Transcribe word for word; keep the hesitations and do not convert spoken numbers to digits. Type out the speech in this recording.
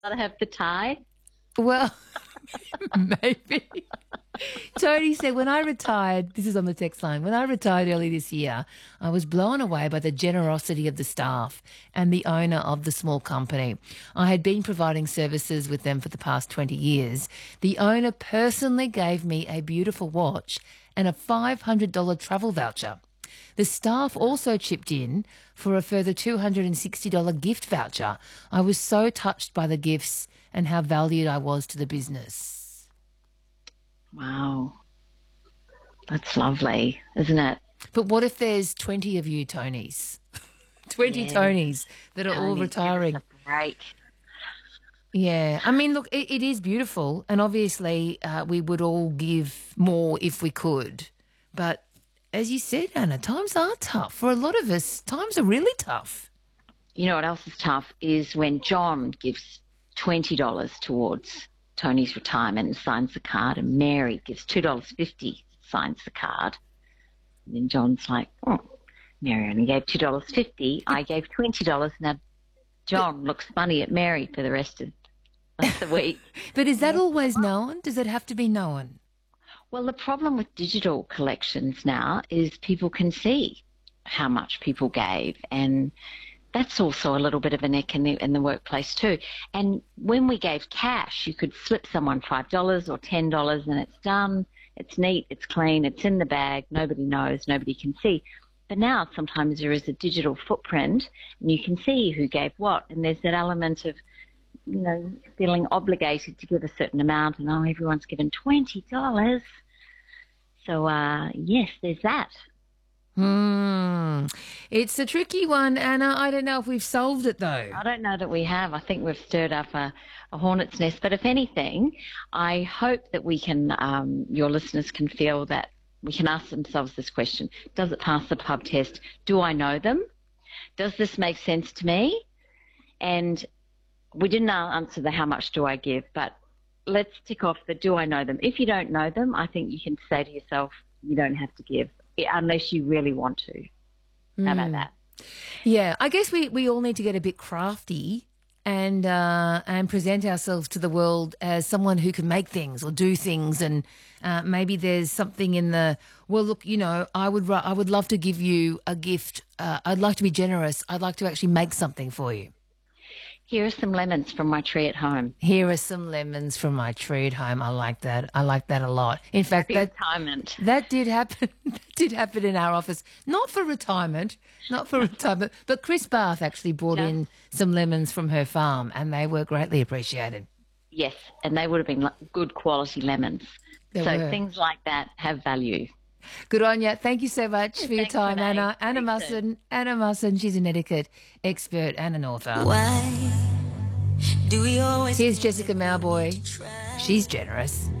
Gotta have the tie. Well, maybe. Tony said, when I retired, this is on the text line, when I retired early this year, I was blown away by the generosity of the staff and the owner of the small company. I had been providing services with them for the past twenty years. The owner personally gave me a beautiful watch and a five hundred dollars travel voucher. The staff also chipped in for a further two hundred sixty dollars gift voucher. I was so touched by the gifts and how valued I was to the business. Wow. That's lovely, isn't it? But what if there's twenty of you Tonys? twenty Yeah. Tonys that are all Tony, give us retiring. a break. Yeah. I mean, look, it, it is beautiful. And obviously uh, we would all give more if we could. But as you said, Anna, times are tough. For a lot of us, times are really tough. You know what else is tough is when John gives twenty dollars towards Tony's retirement and signs the card, and Mary gives two dollars fifty, signs the card. And then John's like, oh, Mary only gave two dollars fifty. I gave twenty dollars. Now John looks funny at Mary for the rest of, of the week. But is that always known? Does it have to be known? Well, the problem with digital collections now is people can see how much people gave, and that's also a little bit of a neck in the, in the workplace too. And when we gave cash, you could slip someone five dollars or ten dollars and it's done, it's neat, it's clean, it's in the bag, nobody knows, nobody can see. But now sometimes there is a digital footprint and you can see who gave what, and there's that element of, you know, feeling obligated to give a certain amount, and oh, everyone's given twenty dollars. So, uh, yes, there's that. Hmm. It's a tricky one, Anna. I don't know if we've solved it, though. I don't know that we have. I think we've stirred up a, a hornet's nest. But if anything, I hope that we can, um, your listeners can feel that we can ask themselves this question. Does it pass the pub test? Do I know them? Does this make sense to me? And we didn't answer the how much do I give, but let's tick off the do I know them. If you don't know them, I think you can say to yourself, you don't have to give unless you really want to. How about that? Yeah, I guess we, we all need to get a bit crafty and uh, and present ourselves to the world as someone who can make things or do things, and uh, maybe there's something in the, well, look, you know, I would ru- I would love to give you a gift. Uh, I'd like to be generous. I'd like to actually make something for you. Here are some lemons from my tree at home. Here are some lemons from my tree at home. I like that. I like that a lot. In fact, Happy that retirement. that did happen. That did happen in our office. Not for retirement, not for retirement, but Chris Bath actually brought Yeah. in some lemons from her farm, and they were greatly appreciated. Yes, and they would have been li- good quality lemons. They so were. things like that have value. Good on you. Thank you so much for your Thanks, time, Renee. Anna. Anna Speak soon. Musson. Anna Musson. She's an etiquette expert and an author. Why do we always Here's Jessica Mauboy. She's generous.